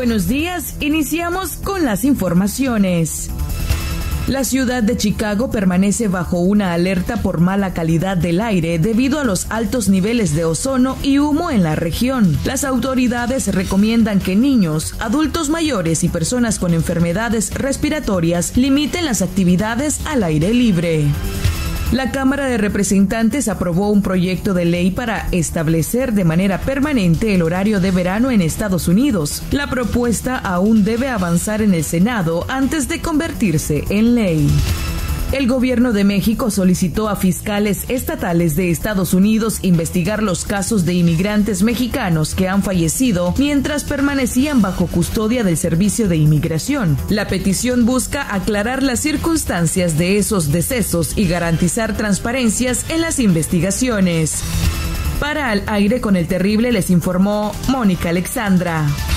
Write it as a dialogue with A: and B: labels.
A: buenos días. Iniciamos con las informaciones. La ciudad de Chicago permanece bajo una alerta por mala calidad del aire debido a los altos niveles de ozono y humo en la región. Las autoridades recomiendan que niños, adultos mayores y personas con enfermedades respiratorias limiten las actividades al aire libre. La Cámara de Representantes aprobó un proyecto de ley para establecer de manera permanente el horario de verano en Estados Unidos. La propuesta aún debe avanzar en el Senado antes de convertirse en ley. El gobierno de México solicitó a fiscales estatales de Estados Unidos investigar los casos de inmigrantes mexicanos que han fallecido mientras permanecían bajo custodia del Servicio de Inmigración. La petición busca aclarar las circunstancias de esos decesos y garantizar transparencias en las investigaciones. Para Al Aire con el Terrible les informó Mónica Alexandra.